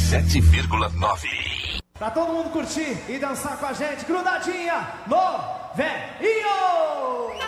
97,9. Pra todo mundo curtir e dançar com a gente, grudadinha no Velhinho!